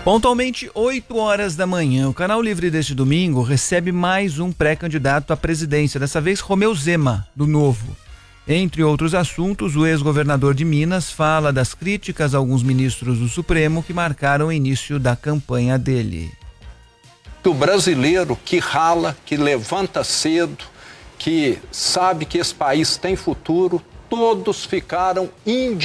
Pontualmente 8 horas da manhã, o Canal Livre deste domingo recebe mais um pré-candidato à presidência, dessa vez Romeu Zema, do Novo. Entre outros assuntos, o ex-governador de Minas fala das críticas a alguns ministros do Supremo que marcaram o início da campanha dele. O brasileiro que rala, que levanta cedo, que sabe que esse país tem futuro, todos ficaram indignados.